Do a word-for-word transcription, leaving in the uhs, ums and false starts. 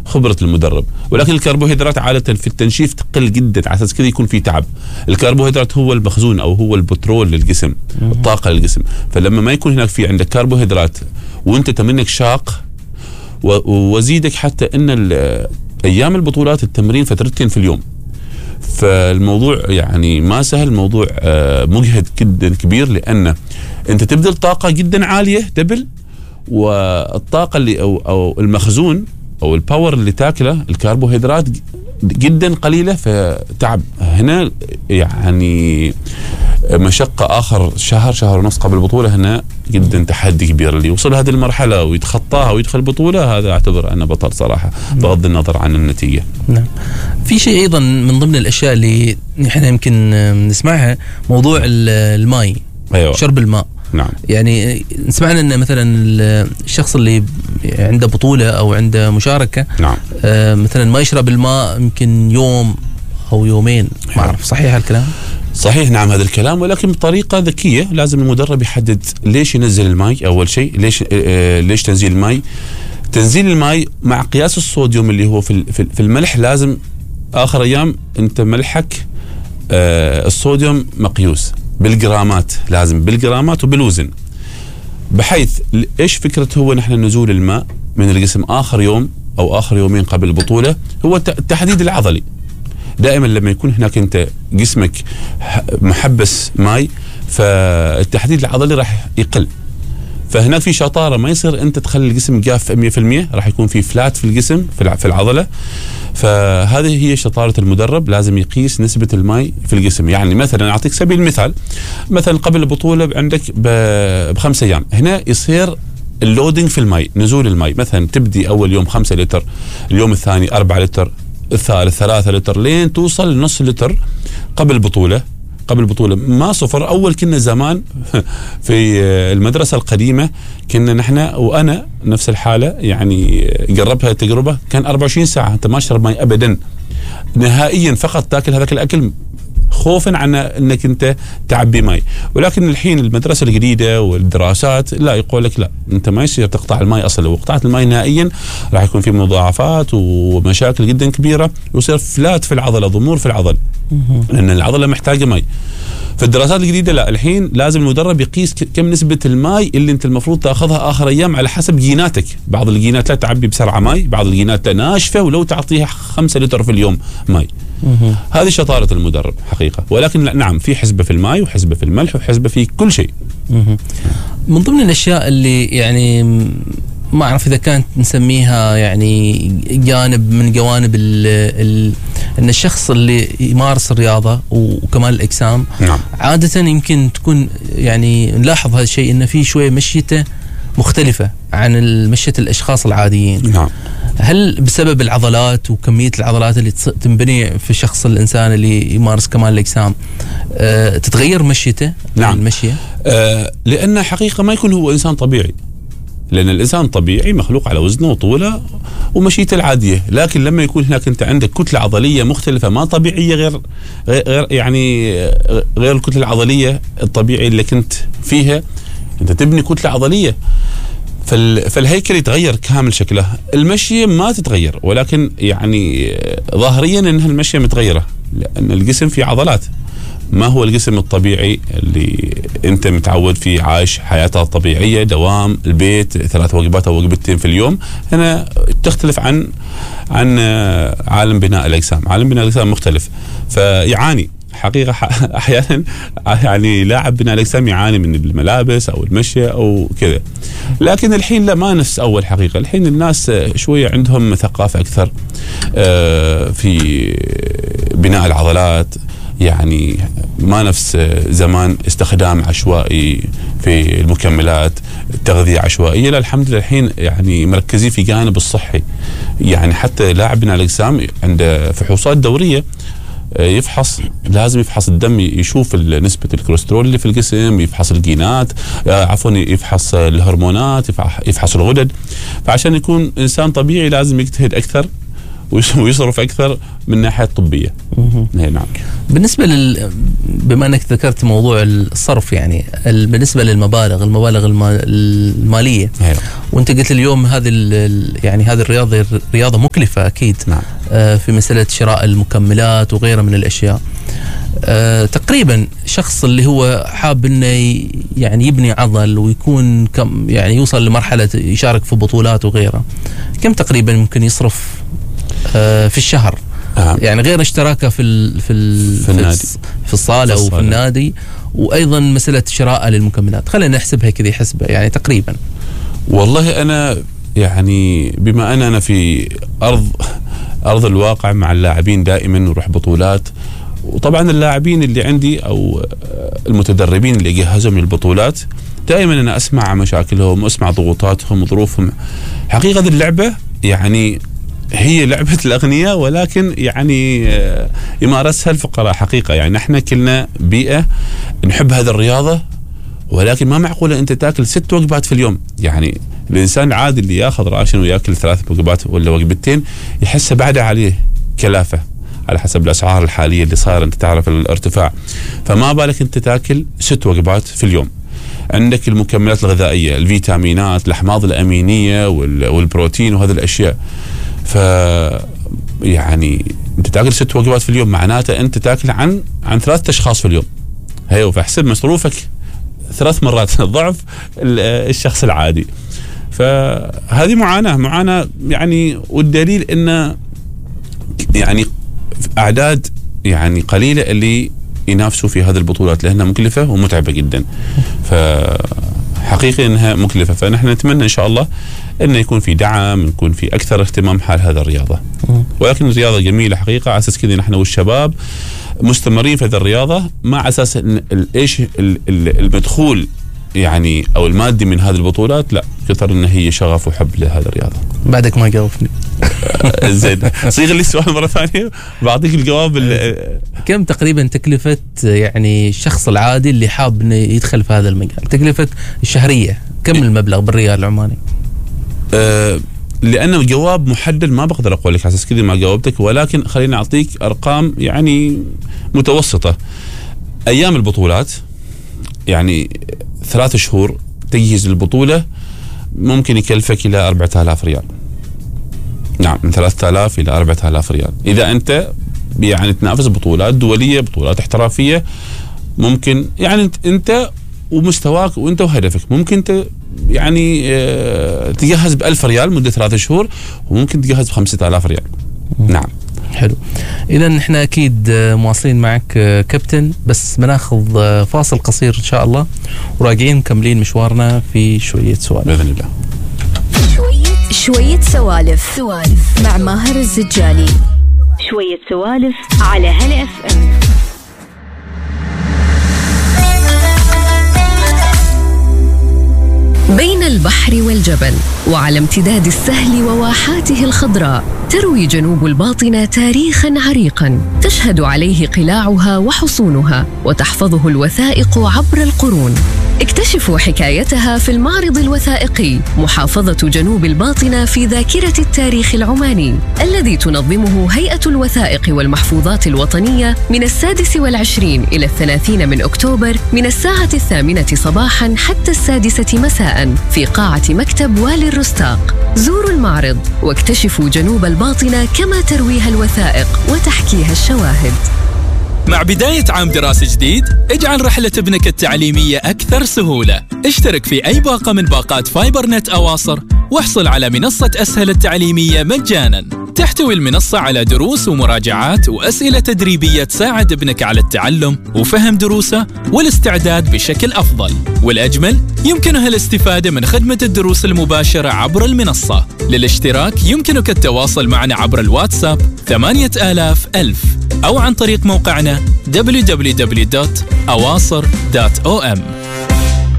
خبرة المدرب. ولكن الكربوهيدرات عادة في التنشيف تقل جدا، على اساس كذا يكون في تعب. الكربوهيدرات هو المخزون او هو البترول للجسم، الطاقة للجسم. فلما ما يكون هناك في عندك كربوهيدرات وانت تمرينك شاق وزيدك حتى ان ايام البطولات التمرين فترتين في اليوم، فالموضوع يعني ما سهل، موضوع مجهد جدا كبير، لأن أنت تبذل طاقة جدا عالية دبل، والطاقة اللي أو, أو المخزون أو الباور اللي تاكله الكربوهيدرات جدا قليلة، فتعب هنا يعني مشقة. آخر شهر شهر ونص قبل البطولة هنا جدا تحدي كبير، اللي يوصل هذه المرحلة ويتخطاها ويدخل البطولة هذا أعتبر أنه بطل صراحة بغض النظر عن النتيجة. نعم. في شيء أيضا من ضمن الأشياء اللي نحن يمكن نسمعها موضوع الماء. أيوة. شرب الماء. نعم. يعني سمعنا أن مثلا الشخص اللي عنده بطولة أو عنده مشاركة، نعم. آه مثلا ما يشرب الماء يمكن يوم أو يومين، ما أعرف صحيح هالكلام؟ صحيح، نعم هذا الكلام، ولكن بطريقة ذكية. لازم المدرب يحدد ليش ينزل الماء أول شيء، ليش آه ليش تنزيل الماء. تنزيل الماء مع قياس الصوديوم اللي هو في في الملح، لازم آخر أيام أنت ملحك آه الصوديوم مقيوس بالجرامات، لازم بالجرامات وبالوزن، بحيث ايش فكرة هو نحن نزول الماء من الجسم آخر يوم أو آخر يومين قبل البطولة، هو التحديد العضلي. دائما لما يكون هناك انت جسمك محبس ماء، فالتحديد العضلي راح يقل، فهناك في شطاره، ما يصير انت تخلي الجسم جاف مية بالمية، راح يكون في فلات في الجسم في العضله. فهذه هي شطاره المدرب، لازم يقيس نسبه الماء في الجسم. يعني مثلا اعطيك سبيل المثال، مثلا قبل البطوله عندك بخمس ايام، هنا يصير اللودينج في الماء، نزول الماء، مثلا تبدي اول يوم خمسة لتر، اليوم الثاني أربعة لتر، الثالث ثلاثة لتر، لين توصل لنص لتر قبل البطولة. قبل البطولة ما صفر. أول كنا زمان في المدرسة القديمة كنا نحن وأنا نفس الحالة، يعني قربها تجربة، كان أربعة وعشرين ساعة أنت ما تشرب ماء أبدا نهائيا، فقط تاكل هذاك الأكل خوفا عن انك انت تعبي ماء. ولكن الحين المدرسه الجديده والدراسات لا، يقول لك لا، انت ما يصير تقطع الماء اصلا، لو قطعت الماء نهائيا راح يكون في مضاعفات ومشاكل جدا كبيره، ويصير فلات في العضله، ضمور في العضل، لان العضله محتاجه ماء. في الدراسات الجديده لا، الحين لازم المدرب يقيس كم نسبه الماء اللي انت المفروض تاخذها اخر ايام على حسب جيناتك. بعض الجينات لا تعبي بسرعه ماء، بعض الجينات ناشفه ولو تعطيها خمسة لتر في اليوم ماء. هذه شطارة المدرب حقيقة. ولكن نعم في حسبة في الماء وحسبة في الملح وحسبة في كل شيء. من ضمن الأشياء اللي يعني ما أعرف إذا كانت نسميها يعني جانب من جوانب ال ال أن الشخص اللي يمارس الرياضة وكمال الأجسام، نعم. عادة يمكن تكون يعني نلاحظ هذا الشيء، إنه في شوية مشيته مختلفة عن مشية الأشخاص العاديين. نعم. هل بسبب العضلات وكمية العضلات اللي تنبني في شخص الإنسان اللي يمارس كمال الأجسام أه تتغير مشيته؟ نعم. المشية أه لأن حقيقة ما يكون هو إنسان طبيعي، لأن الإنسان طبيعي مخلوق على وزنه وطوله ومشيته العادية. لكن لما يكون هناك أنت عندك كتلة عضلية مختلفة ما طبيعية، غير غير يعني غير الكتلة العضلية الطبيعية اللي كنت فيها، أنت تبني كتلة عضلية، فالهيكل يتغير كامل شكله. المشية ما تتغير، ولكن يعني ظاهريا انها المشية متغيرة، لان الجسم فيه عضلات، ما هو الجسم الطبيعي اللي انت متعود فيه عايش حياته الطبيعية، دوام البيت، ثلاث وجبات او وجبتين في اليوم. هنا تختلف عن عن عالم بناء الاجسام، عالم بناء الاجسام مختلف، فيعاني حقيقة أحيانا يعني لاعب بناء الأجسام يعاني من الملابس أو المشي أو كذا. لكن الحين لا، ما نفس أول حقيقة. الحين الناس شوية عندهم ثقافة أكثر في بناء العضلات، يعني ما نفس زمان استخدام عشوائي في المكملات، تغذية عشوائية. لا الحمد لله الحين يعني مركزين في جانب الصحي، يعني حتى لاعب بناء الأجسام عنده فحوصات دورية يفحص، لازم يفحص الدم، يشوف نسبة الكوليسترول اللي في الجسم، يفحص الجينات، عفوا يفحص الهرمونات، يفحص الغدد. فعشان يكون إنسان طبيعي لازم يجتهد أكثر ويصرف اكثر من الناحيه الطبيه. نعم. بالنسبه لل بما انك ذكرت موضوع الصرف، يعني ال... بالنسبه للمبالغ المبالغ الما... الماليه، هي. وانت قلت اليوم هذه ال... يعني هذه الرياضه رياضه مكلفه اكيد. نعم. آه في مساله شراء المكملات وغيرها من الاشياء. آه تقريبا شخص اللي هو حاب انه يعني يبني عضل ويكون كم يعني يوصل لمرحله يشارك في بطولات وغيرها، كم تقريبا ممكن يصرف آه في الشهر؟ آه. يعني غير اشتراكه في ال في ال في, النادي. في الصاله وفي النادي، وايضا مساله شراء للمكملات. خلينا نحسبها كذا حسبه يعني تقريبا. والله انا يعني بما ان انا في ارض ارض الواقع مع اللاعبين دائما نروح بطولات، وطبعا اللاعبين اللي عندي او المتدربين اللي جهزهم للبطولات دائما انا اسمع مشاكلهم واسمع ضغوطاتهم وظروفهم. حقيقه اللعبه يعني هي لعبه الاغنياء، ولكن يعني يمارسها الفقراء حقيقه. يعني احنا كلنا بيئه نحب هذه الرياضه، ولكن ما معقوله انت تاكل ست وجبات في اليوم. يعني الانسان العادي اللي ياخذ راشن وياكل ثلاث وجبات ولا وجبتين يحس بعدها عليه كلافه على حسب الاسعار الحاليه اللي صار، انت تعرف الارتفاع، فما بالك انت تاكل ست وجبات في اليوم. عندك المكملات الغذائيه، الفيتامينات، الاحماض الامينيه والبروتين وهذه الاشياء. ف يعني انت تاكل ست وجبات في اليوم معناته انت تاكل عن عن ثلاثة اشخاص في اليوم. هي فاحسب مصروفك ثلاث مرات ضعف الشخص العادي. فهذه معاناه معاناه يعني، والدليل انه يعني اعداد يعني قليله اللي ينافسوا في هذه البطولات لانها مكلفه ومتعبه جدا. فحقيقي انها مكلفه، فنحن نتمنى ان شاء الله انه يكون في دعم، يكون في اكثر اهتمام حال هذه الرياضه. ولكن الرياضه جميله حقيقه، على اساس كذا نحن والشباب مستمرين في هذه الرياضه، مع اساس ان ايش المدخول يعني او المادي من هذه البطولات لا كثر ان هي شغف وحب لهذه الرياضه. بعدك ما جاوبني. زين، صيغ لي السؤال مره ثانيه بعطيك الجواب. كم تقريبا تكلفه يعني الشخص العادي اللي حاب انه يدخل في هذا المجال؟ تكلفه الشهريه كم المبلغ بالريال العماني؟ أه لأنه الجواب محدد ما بقدر أقول لك على أساس كذا ما جاوبتك، ولكن خليني أعطيك أرقام يعني متوسطة. أيام البطولات يعني ثلاث شهور تجهيز البطولة ممكن يكلفك إلى أربعة آلاف ريال. نعم، من ثلاثة آلاف إلى أربعة آلاف ريال. إذا أنت يعني تنافس بطولات دولية، بطولات احترافية، ممكن يعني أنت ومستواك وأنت وهدفك ممكن أنت يعني اه تجهز بألف ريال مدة ثلاثة شهور، وممكن تجهز بخمسة آلاف ريال. نعم. حلو. إذا إحنا أكيد مواصلين معك كابتن، بس بناخذ فاصل قصير إن شاء الله، وراجعين مكملين مشوارنا في شوية سوالف بإذن الله. شوية شوية سوالف سوالف مع ماهر الزجالي. شوية سوالف على هلا اف ام. بين البحر والجبل وعلى امتداد السهل وواحاته الخضراء تروي جنوب الباطنة تاريخاً عريقاً تشهد عليه قلاعها وحصونها وتحفظه الوثائق عبر القرون. اكتشفوا حكايتها في المعرض الوثائقي محافظة جنوب الباطنة في ذاكرة التاريخ العماني الذي تنظمه هيئة الوثائق والمحفوظات الوطنية من السادس والعشرين إلى الثلاثين من أكتوبر من الساعة الثامنة صباحاً حتى السادسة مساءً في قاعة مكتب والي الرستاق. زوروا المعرض واكتشفوا جنوب الباطنة كما ترويها الوثائق وتحكيها الشواهد. مع بداية عام دراسي جديد، اجعل رحلة ابنك التعليمية أكثر سهولة. اشترك في أي باقة من باقات فايبر نت أواصر واحصل على منصة أسهل التعليمية مجاناً. تحتوي المنصة على دروس ومراجعات وأسئلة تدريبية تساعد ابنك على التعلم وفهم دروسه والاستعداد بشكل أفضل. والأجمل، يمكنها الاستفادة من خدمة الدروس المباشرة عبر المنصة. للاشتراك يمكنك التواصل معنا عبر الواتساب ثمانية آلاف ألف أو عن طريق موقعنا دبليو دبليو دبليو دوت أواصر دوت أو إم.